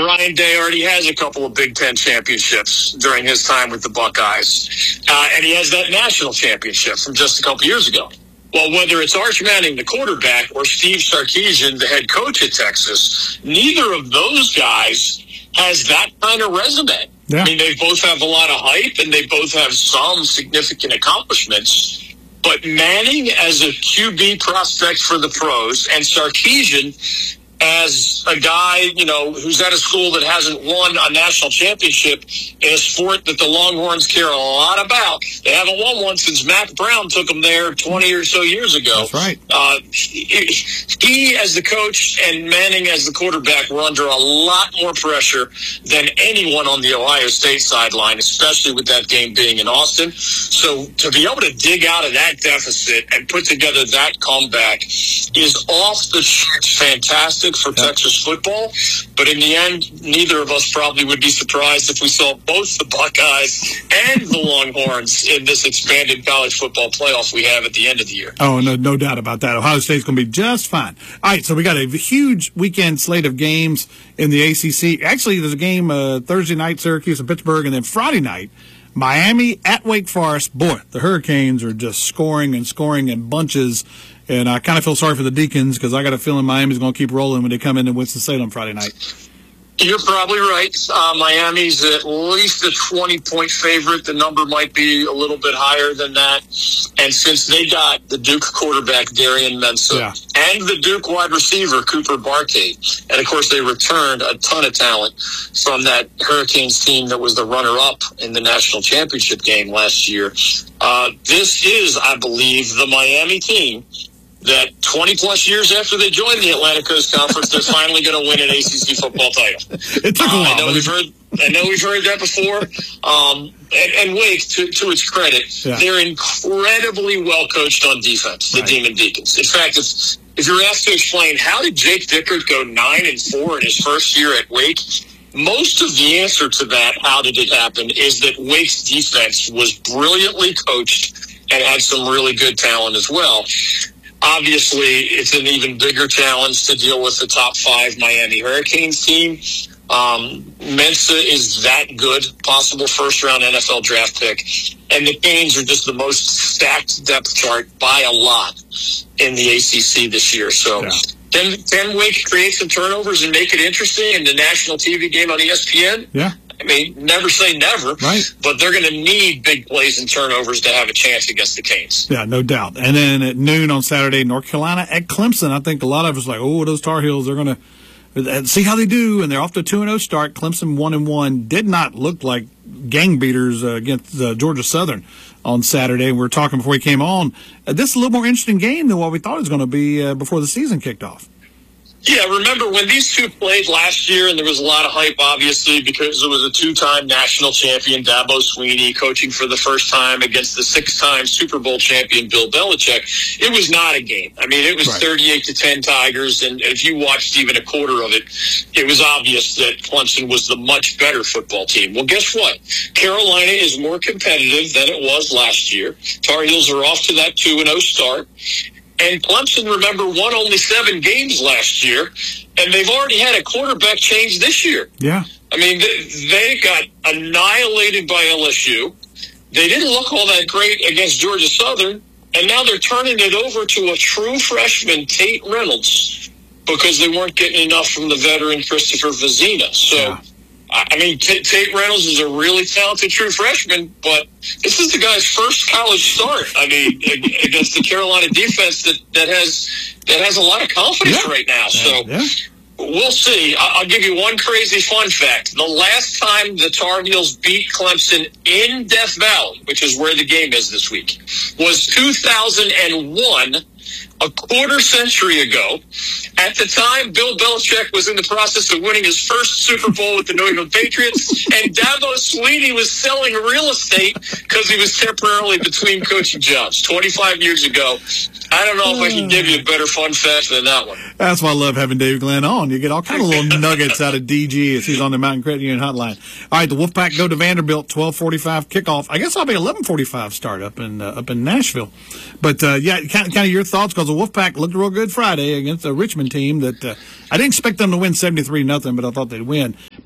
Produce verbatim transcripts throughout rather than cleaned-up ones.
Ryan Day already has a couple of Big Ten championships during his time with the Buckeyes. Uh, and he has that national championship from just a couple years ago. Well, whether it's Arch Manning, the quarterback, or Steve Sarkisian, the head coach at Texas, neither of those guys has that kind of resume. Yeah. I mean, they both have a lot of hype, and they both have some significant accomplishments. But Manning as a Q B prospect for the pros, and Sarkisian as a guy, you know, who's at a school that hasn't won a national championship in a sport that the Longhorns care a lot about. They haven't won one since Mack Brown took them there twenty or so years ago. That's right. Uh, he, he, as the coach, and Manning as the quarterback, were under a lot more pressure than anyone on the Ohio State sideline, especially with that game being in Austin. So to be able to dig out of that deficit and put together that comeback is off the charts fantastic for yep. Texas football, but in the end, neither of us probably would be surprised if we saw both the Buckeyes and the Longhorns in this expanded college football playoff we have at the end of the year. Oh, no, no doubt about that. Ohio State's going to be just fine. All right, so we got a huge weekend slate of games in the A C C. Actually, there's a game uh, Thursday night, Syracuse and Pittsburgh, and then Friday night, Miami at Wake Forest. Boy, the Hurricanes are just scoring and scoring in bunches. And I kind of feel sorry for the Deacons because I got a feeling Miami's going to keep rolling when they come into Winston-Salem Friday night. You're probably right. Uh, Miami's at least a twenty-point favorite. The number might be a little bit higher than that. And since they got the Duke quarterback, Darian Mensah, yeah. and the Duke wide receiver, Cooper Barkade, and, of course, they returned a ton of talent from that Hurricanes team that was the runner-up in the national championship game last year. Uh, this is, I believe, the Miami team that twenty-plus years after they joined the Atlantic Coast Conference, they're finally going to win an A C C football title. It took a while. Uh, I know we've heard. I know we've heard that before. Um, and, and Wake, to, to its credit, yeah. they're incredibly well coached on defense. The right. Demon Deacons. In fact, if if you're asked to explain how did Jake Dickert go nine and four in his first year at Wake, most of the answer to that, how did it happen, is that Wake's defense was brilliantly coached and had some really good talent as well. Obviously, it's an even bigger challenge to deal with the top five Miami Hurricanes team. Um, Mensah is that good, possible first-round N F L draft pick. And the Canes are just the most stacked depth chart by a lot in the A C C this year. So yeah. can, can Wake create some turnovers and make it interesting in the national T V game on E S P N? Yeah. I mean, never say never, right. but they're going to need big plays and turnovers to have a chance against the Canes. Yeah, no doubt. And then at noon on Saturday, North Carolina at Clemson. I think a lot of us are like, oh, those Tar Heels, they're going to see how they do, and they're off to a two and oh start. Clemson one and one did not look like gang beaters uh, against uh, Georgia Southern on Saturday. We were talking before we came on. Uh, this is a little more interesting game than what we thought it was going to be uh, before the season kicked off. Yeah, remember when these two played last year, and there was a lot of hype, obviously, because it was a two-time national champion, Dabo Swinney, coaching for the first time against the six-time Super Bowl champion, Bill Belichick. It was not a game. I mean, it was right. thirty-eight to ten Tigers, and if you watched even a quarter of it, it was obvious that Clemson was the much better football team. Well, guess what? Carolina is more competitive than it was last year. Tar Heels are off to that two and oh start. And Clemson, remember, won only seven games last year, and they've already had a quarterback change this year. Yeah. I mean, they got annihilated by L S U. They didn't look all that great against Georgia Southern, and now they're turning it over to a true freshman, Tate Reynolds, because they weren't getting enough from the veteran Christopher Vazina. So, yeah. I mean, T- Tate Reynolds is a really talented true freshman, but this is the guy's first college start. I mean, against the Carolina defense that, that has that has a lot of confidence yeah. right now. So yeah. we'll see. I'll give you one crazy fun fact. The last time the Tar Heels beat Clemson in Death Valley, which is where the game is this week, was two thousand one. A quarter century ago. At the time, Bill Belichick was in the process of winning his first Super Bowl with the New England Patriots, and Dabo Swinney was selling real estate because he was temporarily between coaching jobs twenty-five years ago. I don't know if I can give you a better fun fact than that one. That's why I love having Dave Glenn on. You get all kind of little nuggets out of D G as he's on the Mountain Credit Union hotline. All right, the Wolfpack go to Vanderbilt, twelve forty-five kickoff. I guess I'll be eleven forty-five start up in uh, up in Nashville. But, uh, yeah, kind of, kind of your thoughts, because the Wolfpack looked real good Friday against a Richmond team that uh, I didn't expect them to win seventy-three nothing, but I thought they'd win. But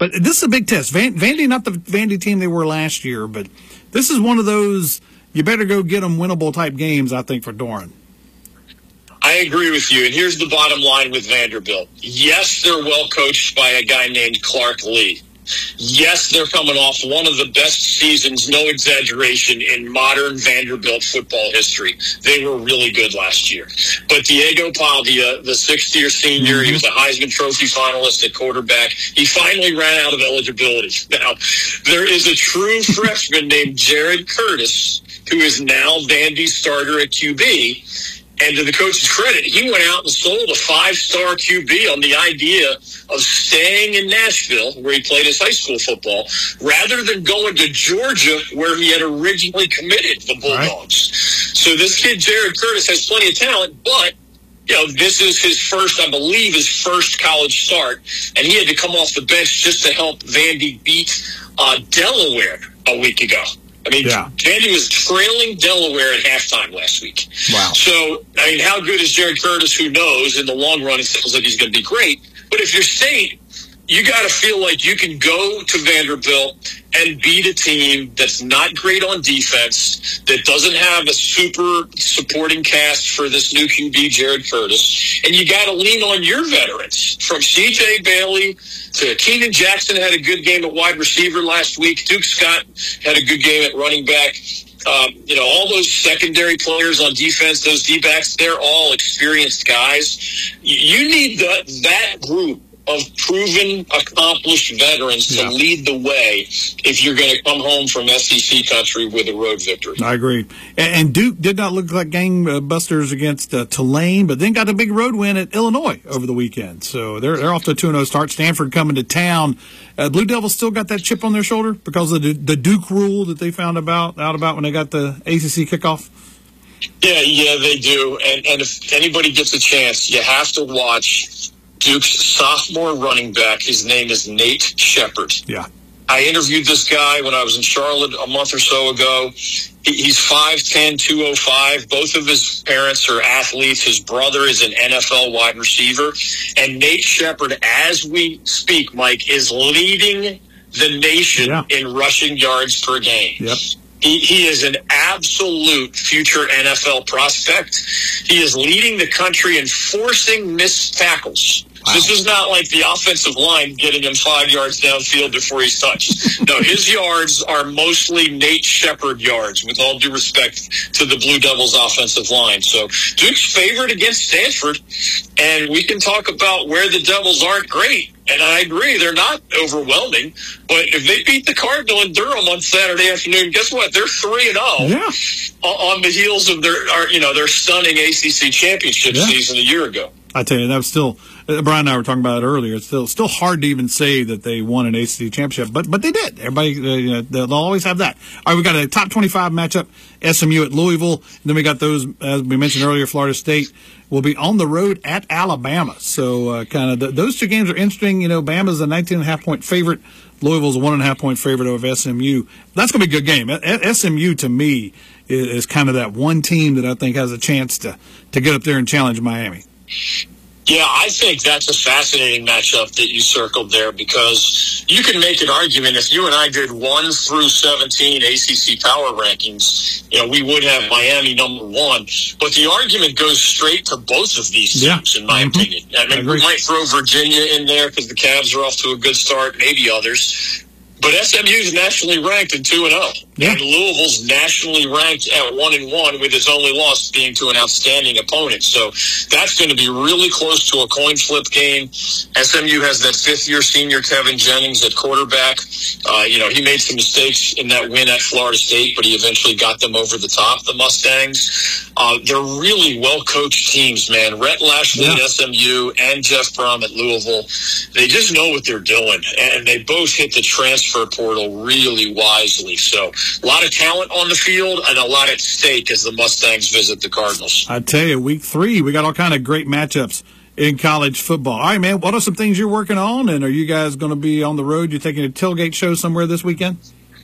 But this is a big test. Van, Vandy, not the Vandy team they were last year, but this is one of those you better go get them winnable type games, I think, for Doeren. I agree with you. And here's the bottom line with Vanderbilt. Yes, they're well coached by a guy named Clark Lee. Yes, they're coming off one of the best seasons, no exaggeration, in modern Vanderbilt football history. They were really good last year. But Diego Pavia, the sixth-year senior, mm-hmm. he was a Heisman Trophy finalist at quarterback. He finally ran out of eligibility. Now, there is a true freshman named Jared Curtis, who is now Vandy's starter at Q B. And to the coach's credit, he went out and sold a five-star Q B on the idea of staying in Nashville, where he played his high school football, rather than going to Georgia, where he had originally committed the Bulldogs. Right. So this kid, Jared Curtis, has plenty of talent, but you know, this is his first, I believe, his first college start, and he had to come off the bench just to help Vandy beat uh, Delaware a week ago. I mean, yeah. Vandy was trailing Delaware at halftime last week. Wow. So, I mean, how good is Jared Curtis? Who knows? In the long run, it sounds like he's going to be great. But if you're State, you got to feel like you can go to Vanderbilt and beat a team that's not great on defense, that doesn't have a super supporting cast for this new Q B, Jared Curtis. And you got to lean on your veterans, from C J Bailey to Keenan Jackson had a good game at wide receiver last week. Duke Scott had a good game at running back. Um, you know, all those secondary players on defense, those D-backs, they're all experienced guys. You need the, that group of proven, accomplished veterans to yeah. lead the way if you're going to come home from S E C country with a road victory. I agree. And Duke did not look like gangbusters against uh, Tulane, but then got a big road win at Illinois over the weekend. So they're they're off to a two and oh start. Stanford coming to town. Uh, Blue Devils still got that chip on their shoulder because of the, the Duke rule that they found about out about when they got the A C C kickoff. Yeah, yeah, they do. And, and if anybody gets a chance, you have to watch Duke's sophomore running back. His name is Nate Shepard. Yeah. I interviewed this guy when I was in Charlotte a month or so ago. He, he's five ten, two oh five. Both of his parents are athletes. His brother is an N F L wide receiver. And Nate Shepard, as we speak, Mike, is leading the nation yeah. in rushing yards per game. Yep. He, he is an absolute future N F L prospect. He is leading the country in forcing missed tackles. Wow. This is not like the offensive line getting him five yards downfield before he's touched. No, his yards are mostly Nate Shepard yards, with all due respect to the Blue Devils offensive line. So Duke's favored against Stanford, and we can talk about where the Devils aren't great. And I agree, they're not overwhelming. But if they beat the Cardinal in Durham on Saturday afternoon, guess what? They're three and oh yeah. on the heels of their, you know, their stunning A C C championship yeah. season a year ago. I tell you, that was still uh, Brian and I were talking about it earlier. It's still still hard to even say that they won an A C C championship, but but they did. Everybody, uh, you know, they'll always have that. All right, we got a top twenty-five matchup: S M U at Louisville. And then we got those, as we mentioned earlier, Florida State will be on the road at Alabama. So uh, kind of the, those two games are interesting. You know, Bama's a nineteen and a half point favorite. Louisville's a one and a half point favorite over S M U. That's going to be a good game. S M U to me is, is kind of that one team that I think has a chance to to get up there and challenge Miami. Yeah, I think that's a fascinating matchup that you circled there, because you can make an argument if you and I did one through seventeen A C C power rankings, you know, we would have Miami number one. But the argument goes straight to both of these teams, yeah. in my mm-hmm. opinion. I mean, I we might throw Virginia in there because the Cavs are off to a good start, maybe others. But S M U's nationally ranked at two and oh. Yeah. And Louisville's nationally ranked at one and one, with his only loss being to an outstanding opponent. So that's going to be really close to a coin flip game. S M U has that fifth-year senior Kevin Jennings at quarterback. Uh, you know, he made some mistakes in that win at Florida State, but he eventually got them over the top, the Mustangs. Uh, they're really well-coached teams, man. Rhett Lashley yeah. at S M U and Jeff Brom at Louisville. They just know what they're doing, and they both hit the transfer portal really wisely. So a lot of talent on the field and a lot at stake as the Mustangs visit the Cardinals. I tell you, week three, we got all kind of great matchups in college football. All right, man, what are some things you're working on, and are you guys going to be on the road? You're taking a tailgate show somewhere this weekend?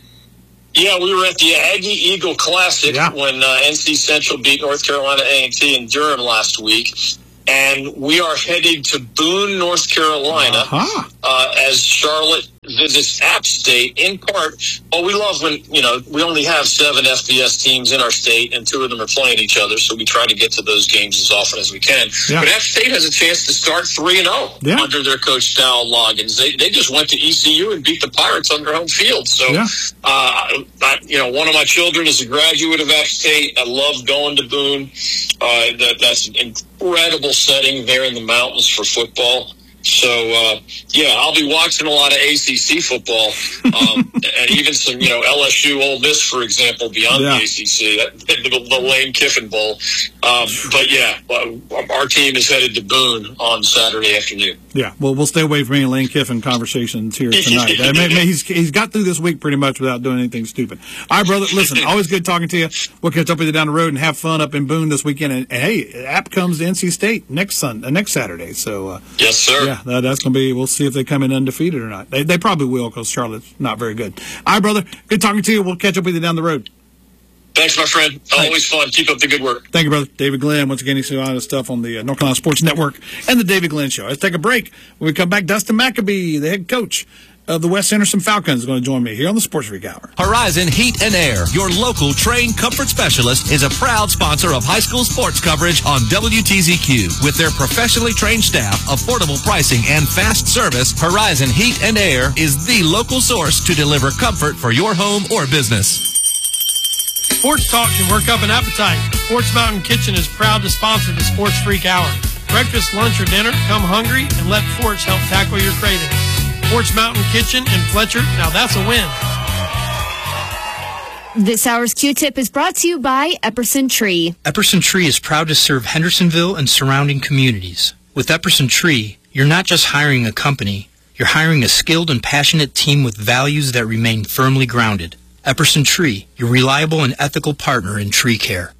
Yeah, we were at the Aggie Eagle Classic yeah. when uh, N C Central beat North Carolina A and T in Durham last week. And we are heading to Boone, North Carolina, uh-huh. uh, as Charlotte visits App State in part. Well, we love when, you know, we only have seven F B S teams in our state, and two of them are playing each other, so we try to get to those games as often as we can. Yeah. But App State has a chance to start three and oh yeah. under their coach, Dowell Loggins. They, they just went to E C U and beat the Pirates on their home field. So, yeah. uh, I, you know, one of my children is a graduate of App State. I love going to Boone. Uh, that, that's an incredible setting there in the mountains for football. So, uh, yeah, I'll be watching a lot of A C C football, um, and even some, you know, L S U, Ole Miss, for example, beyond yeah. the A C C, the, the Lane Kiffin Bowl. Um, but, yeah, our team is headed to Boone on Saturday afternoon. Yeah, well, we'll stay away from any Lane Kiffin conversations here tonight. I mean, he's, he's got through this week pretty much without doing anything stupid. All right, brother, listen, always good talking to you. We'll catch up with you down the road and have fun up in Boone this weekend. And, and hey, App comes to N C State next Sunday, uh, next Saturday. So, uh, yes, sir. Yeah, that, that's going to be, we'll see if they come in undefeated or not. They, they probably will because Charlotte's not very good. All right, brother, good talking to you. We'll catch up with you down the road. Thanks, my friend. Always fun. Keep up the good work. Thank you, brother. David Glenn, once again, he's doing all this stuff on the uh, North Carolina Sports Network and the David Glenn Show. Let's take a break. When we come back, Dustin McAbee, the head coach of the West Henderson Falcons, is going to join me here on the Sports Freak Hour. Horizon Heat and Air, your local trained comfort specialist, is a proud sponsor of high school sports coverage on W T Z Q. With their professionally trained staff, affordable pricing, and fast service, Horizon Heat and Air is the local source to deliver comfort for your home or business. Sports talk can work up an appetite. Sports Mountain Kitchen is proud to sponsor the Sports Freak Hour. Breakfast, lunch, or dinner, come hungry and let Forts help tackle your cravings. Sports Mountain Kitchen in Fletcher, now that's a win. This hour's Q-Tip is brought to you by Epperson Tree. Epperson Tree is proud to serve Hendersonville and surrounding communities. With Epperson Tree, you're not just hiring a company, you're hiring a skilled and passionate team with values that remain firmly grounded. Epperson Tree, your reliable and ethical partner in tree care.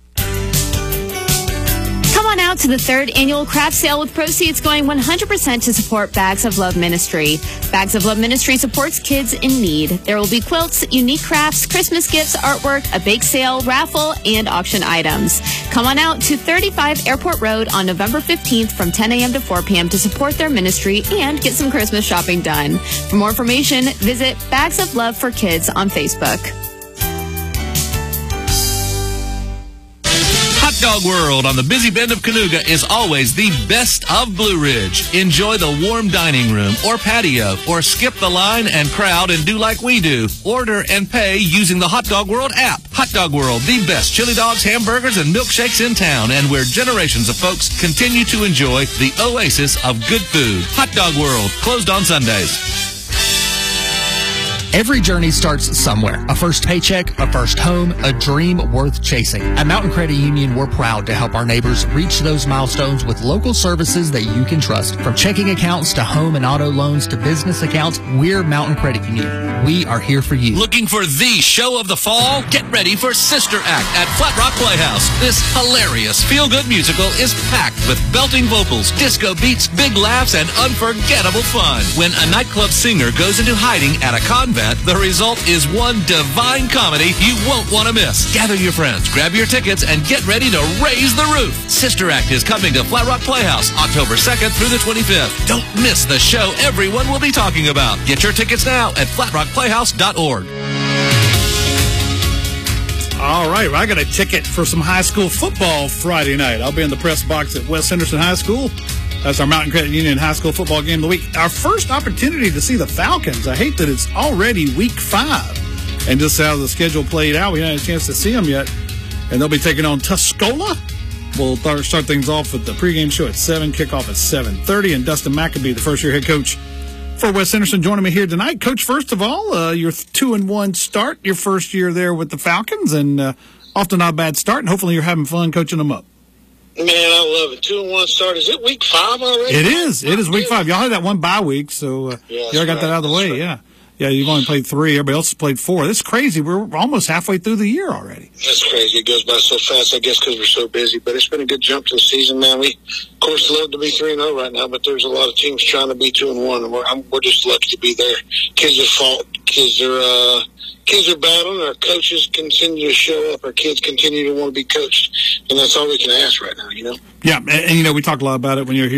Come on out to the third annual craft sale with proceeds going one hundred percent to support Bags of Love Ministry. Bags of Love Ministry supports kids in need. There will be quilts, unique crafts, Christmas gifts, artwork, a bake sale, raffle, and auction items. Come on out to thirty-five Airport Road on November fifteenth from ten a.m. to four p.m. to support their ministry and get some Christmas shopping done. For more information, visit Bags of Love for Kids on Facebook. Hot Dog World on the busy bend of Cayuga is always the best of Blue Ridge. Enjoy the warm dining room or patio, or skip the line and crowd and do like we do. Order and pay using the Hot Dog World app. Hot Dog World, the best chili dogs, hamburgers, and milkshakes in town, and where generations of folks continue to enjoy the oasis of good food. Hot Dog World, closed on Sundays. Every journey starts somewhere. A first paycheck, a first home, a dream worth chasing. At Mountain Credit Union, we're proud to help our neighbors reach those milestones with local services that you can trust. From checking accounts to home and auto loans to business accounts, we're Mountain Credit Union. We are here for you. Looking for the show of the fall? Get ready for Sister Act at Flat Rock Playhouse. This hilarious feel-good musical is packed with belting vocals, disco beats, big laughs, and unforgettable fun. When a nightclub singer goes into hiding at a convent, the result is one divine comedy you won't want to miss. Gather your friends, grab your tickets, and get ready to raise the roof. Sister Act is coming to Flat Rock Playhouse October second through the twenty-fifth. Don't miss the show everyone will be talking about. Get your tickets now at flat rock playhouse dot org. All right, well, I got a ticket for some high school football Friday night. I'll be in the press box at West Henderson High School. That's our Mountain Credit Union high school football game of the week. Our first opportunity to see the Falcons. I hate that it's already week five. And just how the schedule played out, we haven't had a chance to see them yet. And they'll be taking on Tuscola. We'll th- start things off with the pregame show at seven, kickoff at seven thirty. And Dustin McAbee, the first-year head coach for West Henderson, joining me here tonight. Coach, first of all, uh, your two and one start, your first year there with the Falcons, and uh, often not a bad start, and hopefully you're having fun coaching them up. Man, I love it. Two and one start. Is it week five already? It is. It is week five. Y'all had that one bye week, so uh, yeah, y'all got right. that out of the way. Right. Yeah. Yeah, you've only played three. Everybody else has played four. This is crazy. We're almost halfway through the year already. That's crazy. It goes by so fast, I guess, because we're so busy. But it's been a good jump to the season, man. We, of course, love to be three and oh right now, but there's a lot of teams trying to be two and one, and we're, I'm, we're just lucky to be there. Kids are fought. Kids are, uh, kids are battling. Our coaches continue to show up. Our kids continue to want to be coached, and that's all we can ask right now, you know? Yeah, and, and you know, we talk a lot about it when you're here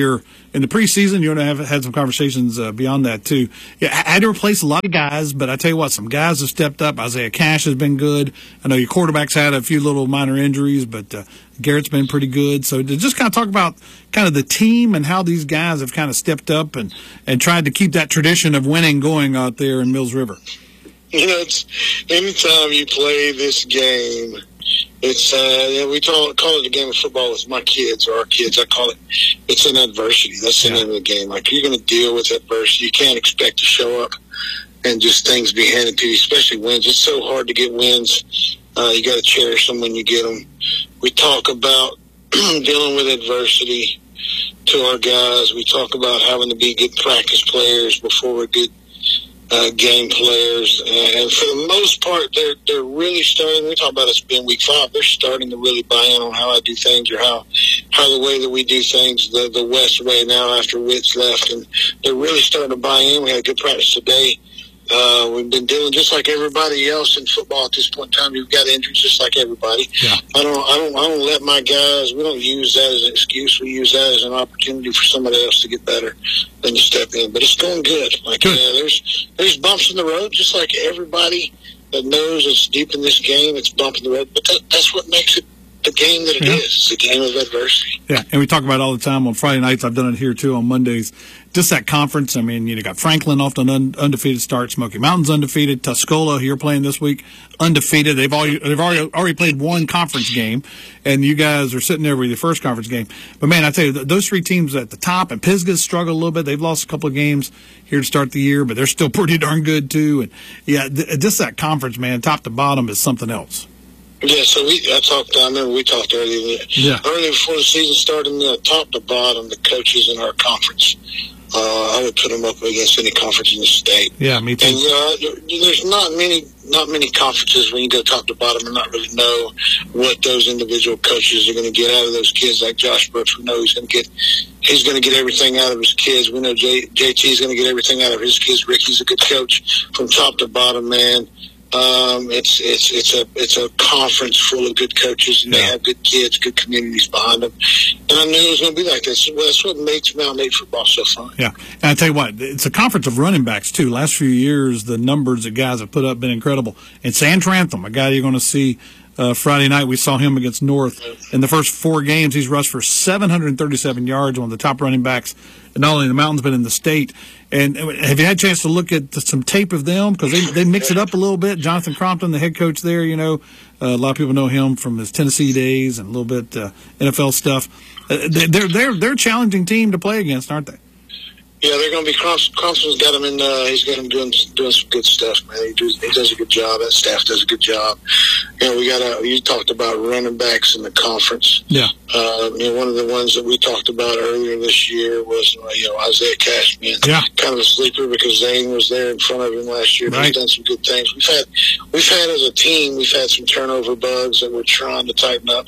in the preseason. You're going to have had some conversations uh, beyond that too. Yeah, I had to replace a lot of guys, but I tell you what, some guys have stepped up. Isaiah Cash has been good. I know your quarterback's had a few little minor injuries, but uh, Garrett's been pretty good. So to just kind of talk about kind of the team and how these guys have kind of stepped up and, and tried to keep that tradition of winning going out there in Mills River. You know, it's, anytime you play this game, it's, uh, you know, we call, call it a game of football with my kids or our kids. I call it, it's an adversity. That's the yeah. name of the game. Like, you're going to deal with adversity. You can't expect to show up and just things be handed to you, especially wins. It's so hard to get wins. Uh, you got to cherish them when you get them. We talk about dealing with adversity to our guys. We talk about having to be good practice players before we're good Uh, game players, and for the most part, they're they're really starting. We talk about us being week five. They're starting to really buy in on how I do things, or how how the way that we do things, the the West way now after Witt's left, and they're really starting to buy in. We had a good practice today. Uh, we've been dealing just like everybody else in football at this point in time. You've got injuries just like everybody. Yeah. I don't, I don't, I don't let my guys. We don't use that as an excuse. We use that as an opportunity for somebody else to get better than to step in. But it's going good. Like good. Uh, there's, there's bumps in the road, just like everybody that knows it's deep in this game. It's bump in the road, but that, that's what makes it the game that it yeah. is. It's a game of adversity. Yeah, and we talk about it all the time on Friday nights. I've done it here too on Mondays. Just that conference. I mean, you know, got Franklin off to an un- undefeated start. Smoky Mountain's undefeated. Tuscola, who you're playing this week, undefeated. They've all they've already already played one conference game, and you guys are sitting there with your first conference game. But man, I tell you, those three teams at the top, and Pisgah's struggled a little bit. They've lost a couple of games here to start the year, but they're still pretty darn good too. And yeah, th- just that conference, man, top to bottom is something else. Yeah, so we I talked. I remember we talked earlier. Yeah. Earlier before the season started, uh, top to bottom, the coaches in our conference. Uh, I would put them up against any conference in the state. Yeah, me too. And uh, there's not many, not many conferences when you go top to bottom and not really know what those individual coaches are going to get out of those kids. Like Josh Brooks, we know he's going to get, he's going to get everything out of his kids. We know J, JT is going to get everything out of his kids. Ricky's a good coach from top to bottom, man. Um, it's it's it's a it's a conference full of good coaches, and they have good kids, good communities behind them. And I knew it was going to be like this. Well, that's what makes Mountain eight football so fun. Yeah, and I tell you what, it's a conference of running backs too. Last few years, the numbers that guys have put up have been incredible. And Sam Trantham, a guy you're going to see uh, Friday night, we saw him against North. In the first four games, he's rushed for seven hundred thirty-seven yards, one of the top running backs, not only in the mountains but in the state. And have you had a chance to look at some tape of them? Because they, they mix it up a little bit. Jonathan Crompton, the head coach there, you know, uh, a lot of people know him from his Tennessee days and a little bit uh, N F L stuff. Uh, they're they're they're a challenging team to play against, aren't they? Yeah, they're going to be. Crompton's got him in. Uh, he's got him doing doing some good stuff, man. He does, he does a good job. That staff does a good job. You know, we got a. You talked about running backs in the conference. Yeah. Uh, you know, one of the ones that we talked about earlier this year was uh, you know Isaiah Cashman. Yeah. Kind of a sleeper because Zane was there in front of him last year. Right. He's done some good things. We've had we've had as a team we've had some turnover bugs that we're trying to tighten up.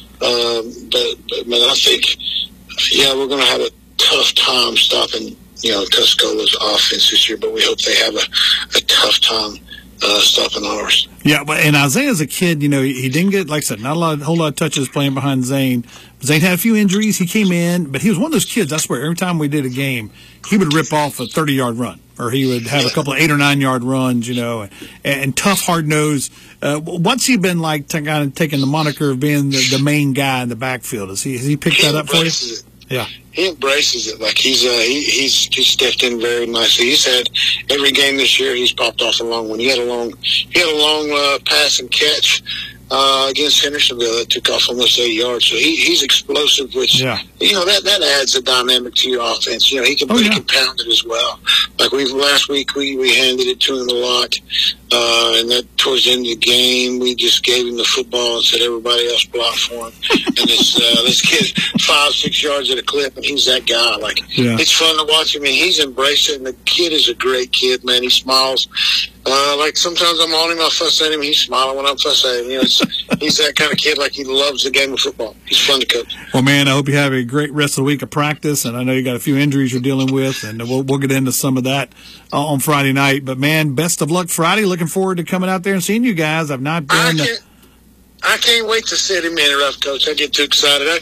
Um, but, but man, I think yeah we're going to have a tough time stopping. You know, Tuscola's offense this year, but we hope they have a, a tough time uh, stopping ours. Yeah, but and Isaiah's a kid, you know, he, he didn't get, like I said, not a lot, whole lot of touches playing behind Zane. Zane had a few injuries. He came in, but he was one of those kids, I swear, every time we did a game, he would rip off a thirty-yard run, or he would have a couple of eight- or nine-yard runs, you know, and, and tough, hard-nosed. Uh, what's he been like to kind of taking the moniker of being the, the main guy in the backfield? Has he, has he picked he that up for you? It. Yeah. He embraces it. Like he's uh, he, he's he's stepped in very nicely. He's had every game this year. He's popped off a long one. He had a long he had a long uh, pass and catch uh, against Hendersonville that took off almost eight yards. So he, he's explosive, which yeah. you know that, that adds a dynamic to your offense. You know he can oh, he yeah. can pound it as well. Like we last week we, we handed it to him a lot, uh, and that towards the end of the game we just gave him the football and said everybody else block for him. And this uh, this kid five six yards at a clip, and he's that guy. Like yeah. it's fun to watch him, and he's embraced it. And the kid is a great kid, man. He smiles. Uh, like sometimes I'm on him, I fuss at him. He's smiling when I'm fussing at him. You know, it's, he's that kind of kid. Like he loves the game of football. He's fun to coach. Well, man, I hope you have a great rest of the week of practice, and I know you got a few injuries you're dealing with, and we'll we'll get into some of that uh, on Friday night. But man, best of luck Friday. Looking forward to coming out there and seeing you guys. I've not been. I can't, I can't wait to sit him in, rough coach. I get too excited. I can't,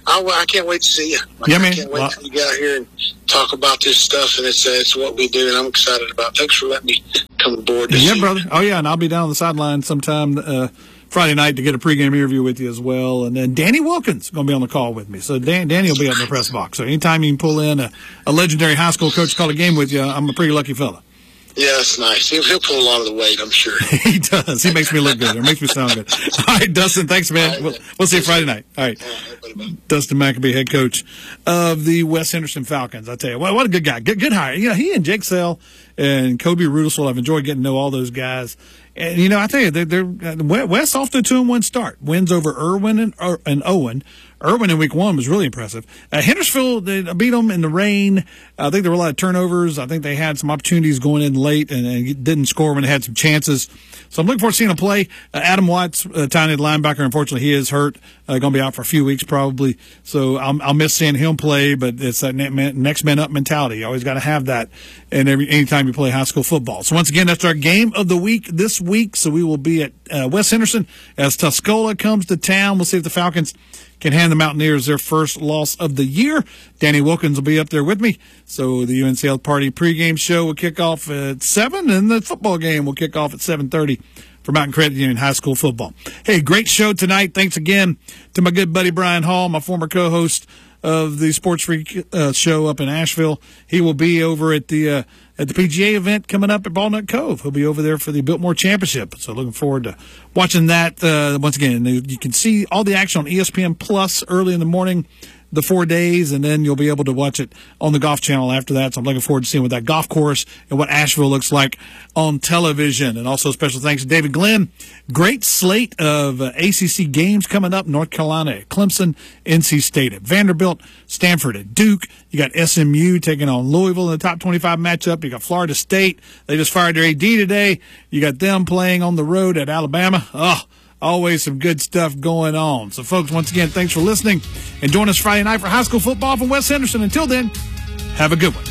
I, I can't wait to see you. Like, yeah, man. I can't wait well, to get out here and talk about this stuff, and it's uh, it's what we do, and I'm excited about it. Thanks for letting me come aboard this Yeah, evening. brother. Oh, yeah, and I'll be down on the sideline sometime uh, Friday night to get a pregame interview with you as well. And then Danny Wilkins is going to be on the call with me. So Dan, Danny will be up in the press box. So anytime you can pull in a, a legendary high school coach to call a game with you, I'm a pretty lucky fella. Yeah, that's nice. He'll, he'll pull a lot of the weight, I'm sure. He does. He makes me look good. It makes me sound good. All right, Dustin, thanks, man. Right, we'll, we'll see you Friday night. All right. All right, Dustin McAbee, head coach of the West Henderson Falcons. I tell you, what, what a good guy. Good, good hire. You know, he and Jake Sell and Kobe Rudelswell, I've enjoyed getting to know all those guys. And, you know, I tell you, they're, they're West off to a two and one start. Wins over Irwin and, and Owen. Irwin in week one was really impressive. Uh, Hendersonville, they beat them in the rain. I think there were a lot of turnovers. I think they had some opportunities going in late and, and didn't score when they had some chances. So I'm looking forward to seeing them play. Uh, Adam Watts, uh, tiny linebacker, unfortunately, he is hurt. Uh, going to be out for a few weeks probably. So I'll, I'll miss seeing him play, but it's that next man up mentality. You always got to have that and every anytime you play high school football. So once again, that's our game of the week this week. So we will be at uh, West Henderson as Tuscola comes to town. We'll see if the Falcons can hand the Mountaineers their first loss of the year. Danny Wilkins will be up there with me. So the U N C Health Party pregame show will kick off at seven, and the football game will kick off at seven thirty for Mountain Credit Union High School football. Hey, great show tonight. Thanks again to my good buddy Brian Hall, my former co-host of the Sports Freak uh, show up in Asheville. He will be over at the uh, at the P G A event coming up at Walnut Cove. He'll be over there for the Biltmore Championship. So looking forward to watching that. Uh, once again, you can see all the action on E S P N Plus early in the morning, the four days, and then you'll be able to watch it on the Golf Channel after that. So I'm looking forward to seeing what that golf course and what Asheville looks like on television. And also special thanks to David Glenn. Great slate of uh, A C C games coming up. North Carolina at Clemson, N C State at Vanderbilt, Stanford at Duke. You got S M U taking on Louisville in the top twenty-five matchup. You got Florida State. They just fired their A D today. You got them playing on the road at Alabama. Oh, always some good stuff going on. So, folks, once again, thanks for listening. And join us Friday night for high school football from West Henderson. Until then, have a good one.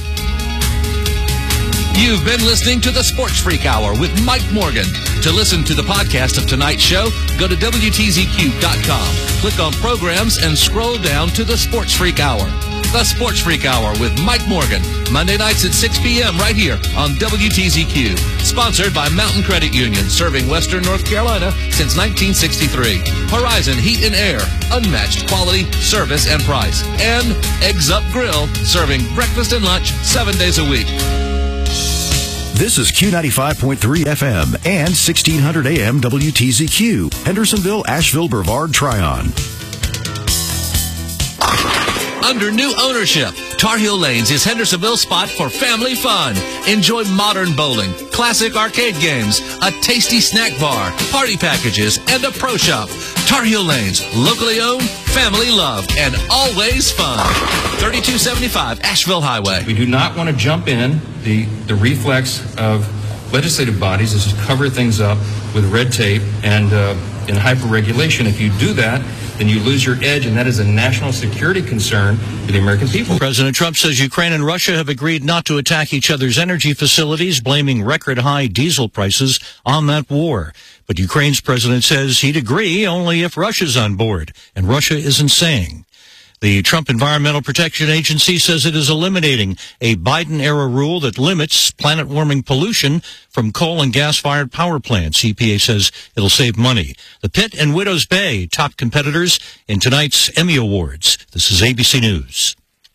You've been listening to the Sports Freak Hour with Mike Morgan. To listen to the podcast of tonight's show, go to W T Z Q dot com. Click on Programs and scroll down to the Sports Freak Hour. The Sports Freak Hour with Mike Morgan. Monday nights at six p.m. right here on W T Z Q. Sponsored by Mountain Credit Union, serving Western North Carolina since nineteen sixty-three. Horizon Heat and Air, unmatched quality, service, and price. And Eggs Up Grill, serving breakfast and lunch seven days a week. This is Q ninety-five point three F M and sixteen hundred A M W T Z Q, Hendersonville, Asheville, Brevard, Tryon. Under new ownership, Tar Heel Lanes is Hendersonville's spot for family fun. Enjoy modern bowling, classic arcade games, a tasty snack bar, party packages, and a pro shop. Tar Heel Lanes, locally owned, family loved, and always fun. thirty-two seventy-five Asheville Highway. We do not want to jump in. The, the reflex of legislative bodies is to cover things up with red tape and uh, in hyper-regulation. If you do that, then you lose your edge, and that is a national security concern for the American people. President Trump says Ukraine and Russia have agreed not to attack each other's energy facilities, blaming record-high diesel prices on that war. But Ukraine's president says he'd agree only if Russia's on board, and Russia isn't saying. The Trump Environmental Protection Agency says it is eliminating a Biden-era rule that limits planet-warming pollution from coal and gas-fired power plants. E P A says it'll save money. The Pitt and Widows Bay, top competitors in tonight's Emmy Awards. This is A B C News.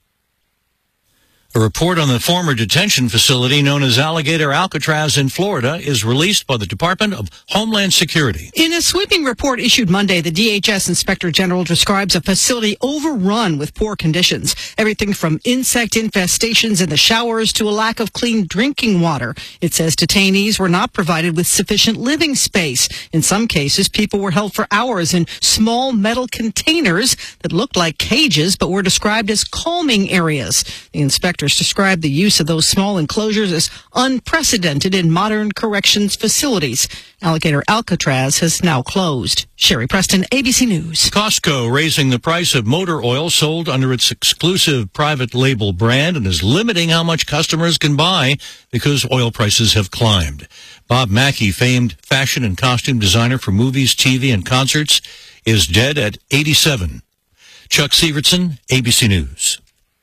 A report on the former detention facility known as Alligator Alcatraz in Florida is released by the Department of Homeland Security. In a sweeping report issued Monday, the D H S Inspector General describes a facility overrun with poor conditions. Everything from insect infestations in the showers to a lack of clean drinking water. It says detainees were not provided with sufficient living space. In some cases, people were held for hours in small metal containers that looked like cages but were described as calming areas. The inspector described the use of those small enclosures as unprecedented in modern corrections facilities. Alligator Alcatraz has now closed. Sherry Preston, A B C News. Costco raising the price of motor oil sold under its exclusive private label brand and is limiting how much customers can buy because oil prices have climbed. Bob Mackie, famed fashion and costume designer for movies, T V, and concerts, is dead at eighty-seven. Chuck Severson, A B C News.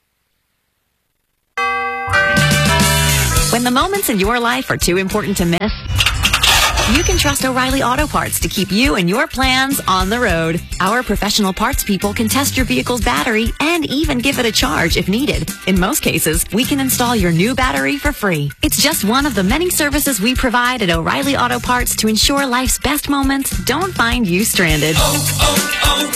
When the moments in your life are too important to miss, you can trust O'Reilly Auto Parts to keep you and your plans on the road. Our professional parts people can test your vehicle's battery and even give it a charge if needed. In most cases, we can install your new battery for free. It's just one of the many services we provide at O'Reilly Auto Parts to ensure life's best moments don't find you stranded. Oh,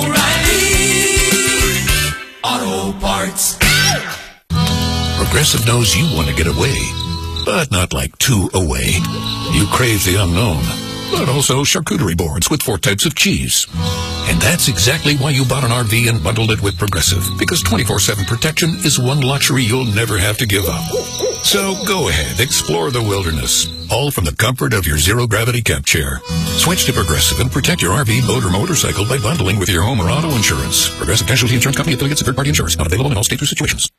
oh, oh, O'Reilly Auto Parts. Progressive knows you want to get away, but not like too away. You crave the unknown, but also charcuterie boards with four types of cheese. And that's exactly why you bought an R V and bundled it with Progressive, because twenty-four seven protection is one luxury you'll never have to give up. So go ahead, explore the wilderness, all from the comfort of your zero-gravity camp chair. Switch to Progressive and protect your R V, boat, or motorcycle by bundling with your home or auto insurance. Progressive Casualty Insurance Company affiliates and third-party insurers. Not available in all states or situations.